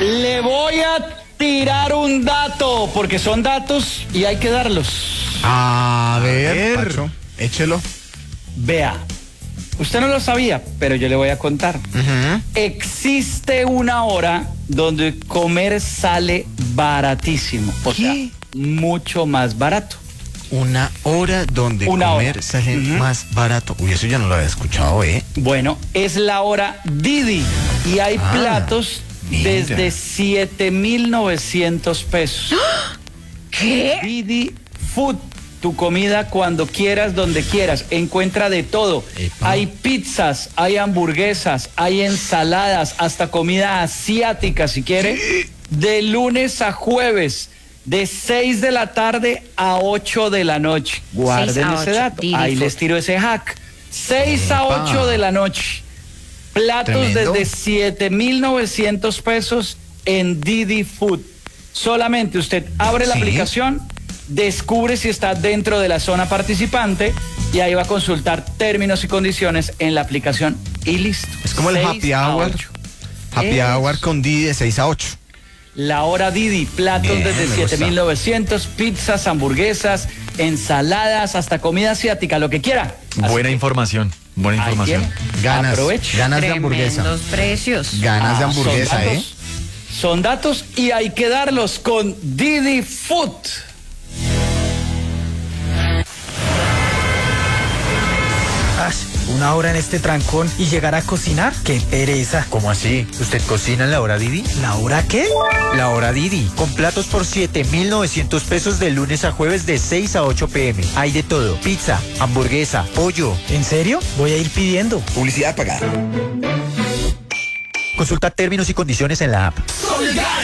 Le voy a tirar un dato, porque son datos y hay que darlos. A ver, Pacho, échelo. Vea, usted no lo sabía, pero yo le voy a contar. Existe una hora donde comer sale baratísimo. O sea, mucho más barato. Una hora donde comer sale más barato. Uy, eso ya no lo había escuchado, ¿eh? Bueno, es la hora Didi. Y hay platos desde 7,900 pesos. ¿Qué? Didi Food. Tu comida cuando quieras, donde quieras. Encuentra de todo. Epa. Hay pizzas, hay hamburguesas, hay ensaladas, hasta comida asiática si quiere. De lunes a jueves, de 6 de la tarde a 8 de la noche. Guarden 6 a ese 8, dato. Didi Ahí Food. les tiro ese hack. 6 a 8 de la noche. Platos Tremendo. desde 7,900 pesos en Didi Food. Solamente usted abre la aplicación, descubre si está dentro de la zona participante y ahí va a consultar términos y condiciones en la aplicación y listo. Es como el 6 happy a hour. 8. Happy hour con Didi de 6 a 8. La hora Didi, platos Bien, desde me gusta. 7,900, pizzas, hamburguesas, ensaladas, hasta comida asiática, lo que quiera. Así Buena que información, buena ahí información. tiene. Ganas, Aproveche. ganas de hamburguesa. Tremendos precios. Ganas de hamburguesa, son ¿eh? datos, son datos y hay que darlos con Didi Food. Una hora en este trancón y llegar a cocinar, qué pereza. ¿Cómo así? ¿Usted cocina en la hora Didi? ¿La hora qué? La hora Didi, con platos por 7,900 pesos de lunes a jueves de 6 a 8 p.m. Hay de todo, pizza, hamburguesa, pollo. ¿En serio? Voy a ir pidiendo. Publicidad pagada. Consulta términos y condiciones en la app. Colgate.